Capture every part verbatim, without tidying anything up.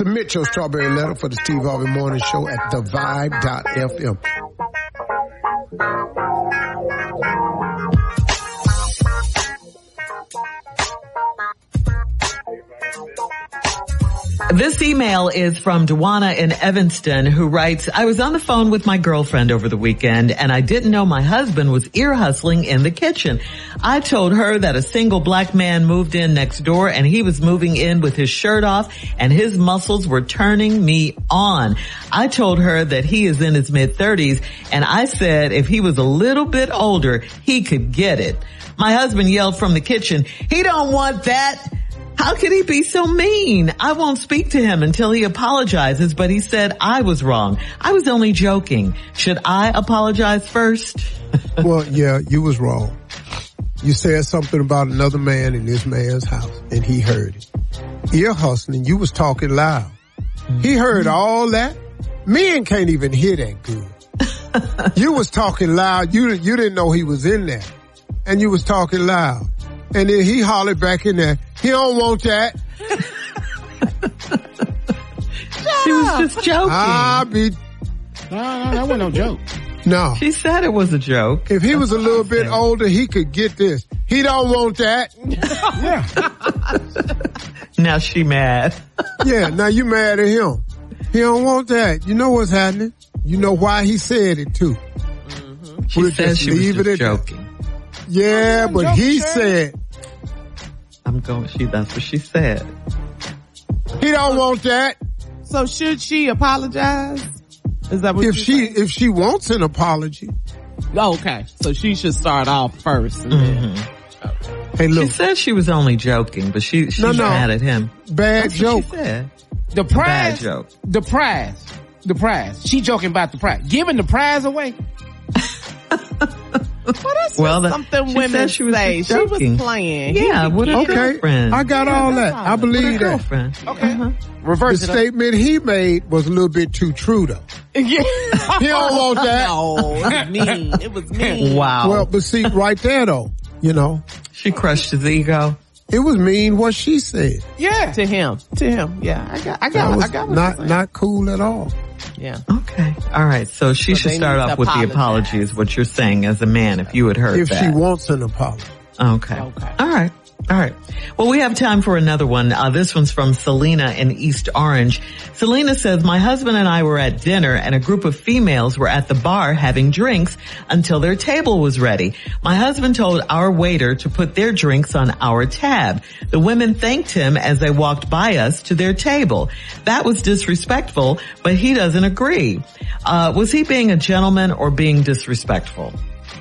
Submit your strawberry letter for the Steve Harvey Morning Show at the vibe dot f m. This email is from Dewana in Evanston, who writes, I was on the phone with my girlfriend over the weekend and I didn't know my husband was ear hustling in the kitchen. I told her that a single black man moved in next door and he was moving in with his shirt off and his muscles were turning me on. I told her that he is in his mid thirties and I said if he was a little bit older, he could get it. My husband yelled from the kitchen, he don't want that. How could he be so mean? I won't speak to him until he apologizes, but he said I was wrong. I was only joking. Should I apologize first? Well, yeah, you was wrong. You said something about another man in this man's house, and he heard it. Ear hustling, you was talking loud. Mm-hmm. He heard all that. Men can't even hear that good. You was talking loud. You, you didn't know he was in there, and you was talking loud. And then he hollered back in there, he don't want that. She was just joking. I'll be... No, no, that wasn't no joke. No. She said it was a joke. If he was a little bit older, he could get this. He don't want that. Yeah. Now she mad. Yeah, now you mad at him. He don't want that. You know what's happening. You know why he said it too. Mm-hmm. She we'll said she was just joking. Yeah, but joke, he sure. said... I'm going, she, that's what she said. He don't want that. So should she apologize? Is that what if she saying? If she wants an apology? Oh, okay, so she should start off first. And mm-hmm. then, okay. Hey, look. She said she was only joking, but she she's no, no. mad at him. Bad that's joke. What she said. The prize. Bad joke. The prize. The prize. She joking about the prize. Giving the prize away. Well, that's well, that, something women she was say. She was playing. Yeah, with her okay. girlfriend. I got yeah, all that. I believe that. Girlfriend. Okay. Uh-huh. Reverse the it statement he made was a little bit too true, though. Yeah. He don't want that. No, it was mean. It was mean. Wow. Well, but see, right there, though, you know. She crushed his ego. It was mean what she said. Yeah. To him. To him. Yeah. I got, I got, I got what not, not cool at all. Yeah. Okay. All right. So she so should start off with the apology is what you're saying as a man if you had heard if that. If she wants an apology. Okay. Okay. All right. All right. Well, we have time for another one. Uh, this one's from Selena in East Orange. Selena says, my husband and I were at dinner and a group of females were at the bar having drinks until their table was ready. My husband told our waiter to put their drinks on our tab. The women thanked him as they walked by us to their table. That was disrespectful, but he doesn't agree. Uh, was he being a gentleman or being disrespectful?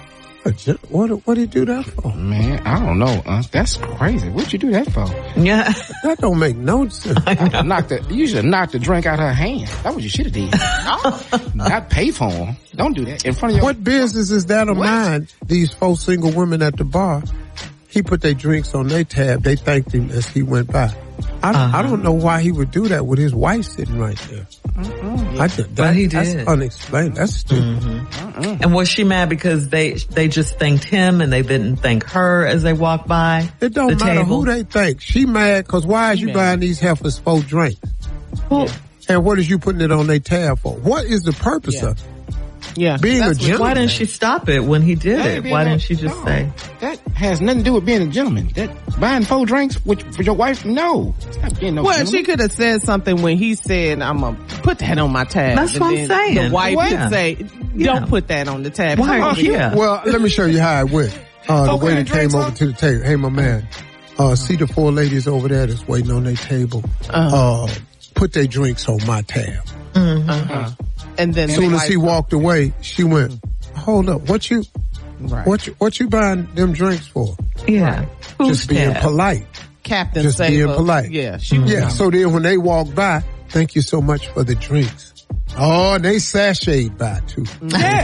What what did he do that for? Man, I don't know. Uh, that's crazy. What'd you do that for? Yeah. That don't make no sense. I knocked the, you should have knocked the drink out of her hand. That's what you should have did. No, not pay for them. Don't do that in front of your... What business is that of what? mine? These four single women at the bar, he put their drinks on their tab. They thanked him as he went by. I don't, uh-huh. I don't know why he would do that with his wife sitting right there. Mm-mm. I just, that, but he did. That's unexplained. That's stupid. Mm-hmm. And was she mad because they they just thanked him and they didn't thank her as they walked by? It don't the matter table? who they thank. She mad because why is you mad. buying these heifers four drinks? Well, yeah. And what is you putting it on their tab for? What is the purpose yeah. of it? Yeah. Being a gentleman. Why didn't she stop it when he did That it? Why no, didn't she just no, say? That has nothing to do with being a gentleman. That buying four drinks with, for your wife, no. It's not being no well, gentleman. she could have said something when he said, I'm going to put that on my tab. That's and what I'm saying. The wife What? would say, don't Yeah. put that on the tab. Why? Come over Yeah. here. Well, let me show you how it went. Uh, the Okay, waiter drinks came over up. to the table. Hey, my man, uh, see the four ladies over there that's waiting on their table. Uh-huh. Uh, put their drinks on my tab. Mm-hmm. Uh-huh. And then As soon as he walked away, she went, hold up, what you, right. what you, what you buying them drinks for? Yeah. Who's Just being tab? polite. Captain Just Saber. being polite. Yeah. She Mm-hmm. Yeah, so then when they walked by, thank you so much for the drinks. Oh, and they sashayed by too. Yeah.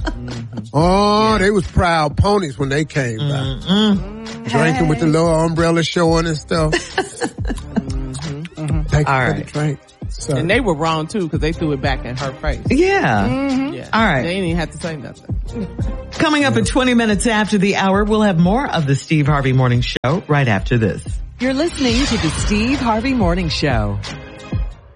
Oh, they was proud ponies when they came by. Mm-hmm. Drinking with the little umbrella showing and stuff. Thank you All for right. the drink. So, And they were wrong too because they threw it back in her face. Yeah. Mm-hmm. Yeah. All right. They didn't even have to say nothing. Coming up at twenty minutes after the hour, we'll have more of the Steve Harvey Morning Show right after this. You're listening to the Steve Harvey Morning Show.